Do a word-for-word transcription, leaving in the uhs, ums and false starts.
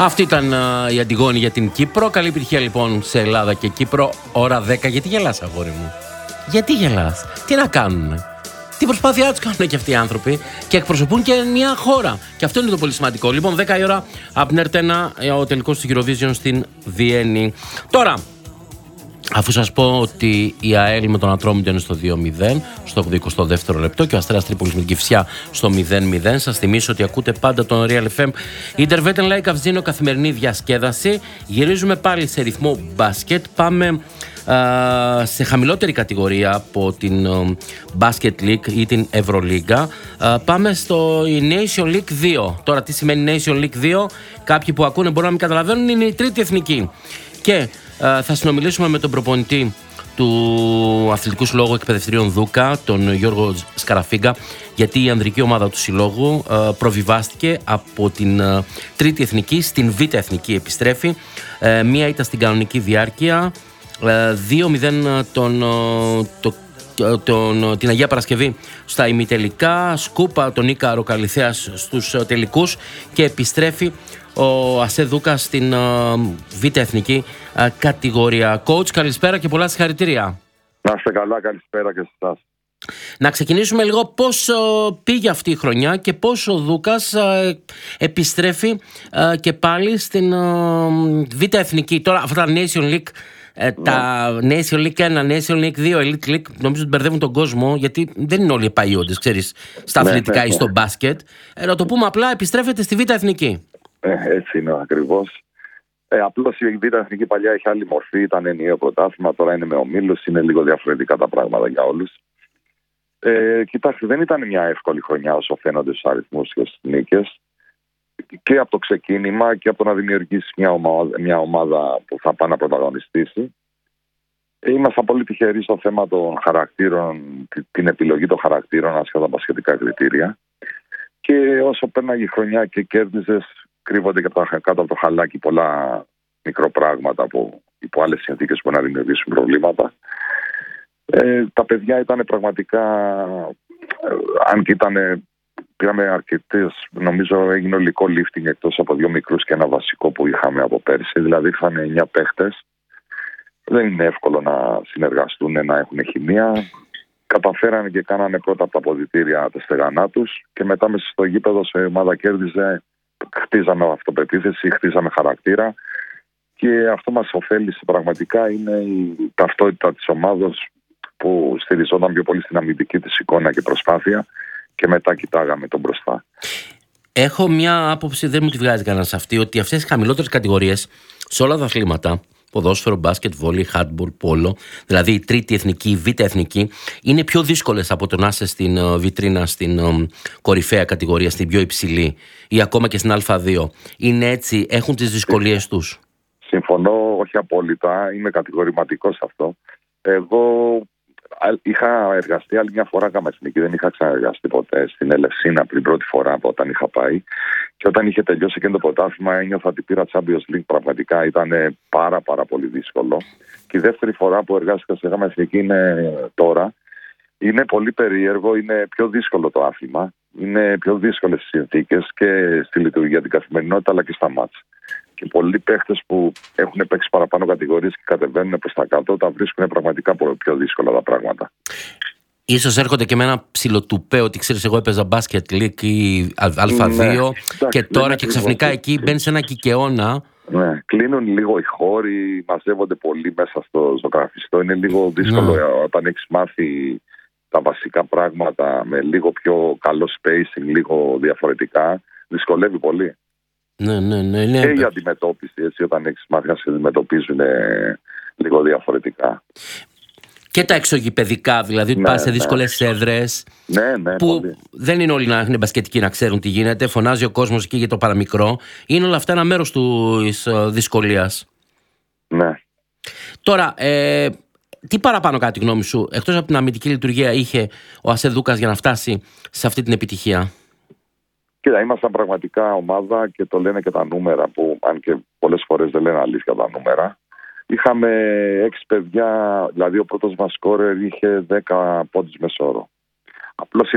Αυτή ήταν α, η Αντιγόνη για την Κύπρο. Καλή επιτυχία λοιπόν σε Ελλάδα και Κύπρο. Ώρα δέκα. Γιατί γελάς, αγόρι μου? Γιατί γελάς? Τι να κάνουνε? Τι προσπάθειά τους κάνουν και αυτοί οι άνθρωποι και εκπροσωπούν και μια χώρα. Και αυτό είναι το πολύ σημαντικό. Λοιπόν, δέκα η ώρα από την ΕΡΤ ένα, ο τελικός του Eurovision στην Βιέννη. Τώρα, αφού σας πω ότι η ΑΕΛ με τον Ατρόμητο είναι στο δύο μηδέν, στο εικοστό δεύτερο λεπτό, και ο Αστέρας Τρίπολης με την Κηφισιά στο μηδέν μηδέν, σας θυμίσω ότι ακούτε πάντα τον Real εφ εμ. Ιντερβέτεν Λάι Καυζίνο, καθημερινή διασκέδαση. Γυρίζουμε πάλι σε ρυθμό μπάσκετ. Πάμε α, σε χαμηλότερη κατηγορία από την α, Basket League ή την Ευρωλίγκα. Α, πάμε στο Nation League δύο. Τώρα, τι σημαίνει Nation League δύο? Κάποιοι που ακούνε μπορεί να μην καταλαβαίνουν. Είναι η τρίτη εθνική. Και Uh, θα συνομιλήσουμε με τον προπονητή του Αθλητικού Συλλόγου Εκπαιδευτηρίων Δούκα, τον Γιώργο Σκαραφίγκα, γιατί η ανδρική ομάδα του συλλόγου uh, προβιβάστηκε από την uh, τρίτη εθνική στην β' εθνική, επιστρέφει. Uh, μία ήταν στην κανονική διάρκεια, uh, δύο μηδέν τον, uh, το, τον, την Αγία Παρασκευή στα ημιτελικά, σκούπα τον Νίκα Ροκαλιθέας στους uh, τελικούς, και επιστρέφει ο ΑΣΕ Δούκα στην uh, β' εθνική uh, κατηγορία. Coach, καλησπέρα και πολλά συγχαρητήρια. Να είστε καλά, καλησπέρα και σε εσάς. Να ξεκινήσουμε λίγο πώς uh, πήγε αυτή η χρονιά και πώς ο Δούκας uh, επιστρέφει uh, και πάλι στην uh, β' εθνική. Τώρα αυτά τα Nation League, uh, yeah. τα Nation League ένα, Nation League δύο, Elite League, νομίζω ότι μπερδεύουν τον κόσμο, γιατί δεν είναι όλοι επαϊόντες, ξέρεις, στα αθλητικά yeah, yeah, yeah. ή στο μπάσκετ. Ε, να το πούμε απλά, επιστρέφεται στη β' εθνική. Ε, έτσι είναι ακριβώς. Ε, απλώς η β' εθνική παλιά είχε άλλη μορφή, ήταν ενιαίο πρωτάθλημα, τώρα είναι με ομίλους, είναι λίγο διαφορετικά τα πράγματα για όλους. Ε, κοιτάξτε, δεν ήταν μια εύκολη χρονιά όσο φαίνονται στους αριθμούς και στις νίκες. Και από το ξεκίνημα και από το να δημιουργήσει μια ομάδα, μια ομάδα που θα πάει να πρωταγωνιστήσει. Ε, ήμασταν πολύ τυχεροί στο θέμα των χαρακτήρων, την επιλογή των χαρακτήρων ασχετά τα σχετικά κριτήρια. Και όσο πέρναγε η χρονιά και κέρδιζες, κρύβονται και κάτω από το χαλάκι πολλά μικροπράγματα που υπό άλλες συνθήκες μπορεί να δημιουργήσουν προβλήματα. Ε, τα παιδιά ήταν πραγματικά, ε, αν και ήταν, πήραμε αρκετές, νομίζω έγινε ολικό lifting εκτός από δύο μικρούς και ένα βασικό που είχαμε από πέρσι, δηλαδή είχαν εννιά παίχτες. Δεν είναι εύκολο να συνεργαστούν, να έχουν χημεία. Καταφέρανε και κάνανε πρώτα από τα αποδυτήρια τα στεγανά τους και μετά μέσα στο γήπεδο σε ομάδα κέρδιζε. Χτίζαμε αυτοπεποίθηση, χτίζαμε χαρακτήρα και αυτό μας ωφέλησε πραγματικά. Είναι η ταυτότητα της ομάδας που στηριζόταν πιο πολύ στην αμυντική της εικόνα και προσπάθεια και μετά κοιτάγαμε τον μπροστά. Έχω μια άποψη, δεν μου τη βγάζει κανένας αυτή, ότι αυτές οι χαμηλότερες κατηγορίες σε όλα τα αθλήματα, ποδόσφαιρο, μπάσκετ, βόλι, χάντμπολ, πόλο, δηλαδή η τρίτη εθνική, η β' εθνική, είναι πιο δύσκολες από το να είσαι στην uh, βιτρίνα, στην uh, κορυφαία κατηγορία, στην πιο υψηλή ή ακόμα και στην Α δύο. Είναι έτσι, έχουν τις δυσκολίες τους? Συμφωνώ, όχι απόλυτα, είμαι κατηγορηματικός σε αυτό. Εγώ είχα εργαστεί άλλη μια φορά γάμα εθνική, δεν είχα ξαναεργαστεί ποτέ στην Ελευσίνα πριν πρώτη φορά από όταν είχα πάει. Και όταν είχε τελειώσει και το πρωτάθλημα, ένιωθα ότι πήρα Champions League. Πραγματικά ήταν πάρα πάρα πολύ δύσκολο. Και η δεύτερη φορά που εργάστηκα σε γάμα εθνική είναι τώρα. Είναι πολύ περίεργο, είναι πιο δύσκολο το άθλημα. Είναι πιο δύσκολες οι συνθήκες και στη λειτουργία την καθημερινότητα αλλά και στα μάτς. Και πολλοί παίχτες που έχουν παίξει παραπάνω κατηγορίες και κατεβαίνουν προς τα κάτω, τα βρίσκουν πραγματικά πιο δύσκολα τα πράγματα. Ίσως έρχονται και με ένα ψιλοτουπέ ότι ξέρεις, εγώ έπαιζα μπάσκετ league ή Α δύο, ναι, και τώρα και ξαφνικά εκεί μπαίνει σε ένα κικαιώνα. Ναι, κλείνουν λίγο οι χώροι, μαζεύονται πολύ μέσα στο ζωγραφιστό. Είναι λίγο δύσκολο, ναι, όταν έχεις μάθει τα βασικά πράγματα με λίγο πιο καλό spacing, λίγο διαφορετικά, δυσκολεύει πολύ. Ναι, ναι, ναι, ναι. Και η αντιμετώπιση, έτσι, όταν έχεις μάθει να σε αντιμετωπίζουν λίγο διαφορετικά. Και τα εξωγηπαιδικά, δηλαδή, ναι, πας σε δύσκολες ναι. έδρες. Ναι, ναι, που πολύ. Δεν είναι όλοι να είναι μπασκετικοί να ξέρουν τι γίνεται. Φωνάζει ο κόσμος εκεί για το παραμικρό. Είναι όλα αυτά ένα μέρος της δυσκολίας. Ναι. Τώρα, ε, τι παραπάνω, κατά τη γνώμη σου, εκτός από την αμυντική λειτουργία, είχε ο ΑΣΕ Δούκας για να φτάσει σε αυτή την επιτυχία? Κοίτα, ήμασταν πραγματικά ομάδα και το λένε και τα νούμερα, που αν και πολλές φορές δεν λένε αλήθεια τα νούμερα. Είχαμε έξι παιδιά, δηλαδή ο πρώτος μας σκόρερ είχε δέκα πόντους μεσόωρο. Απλώς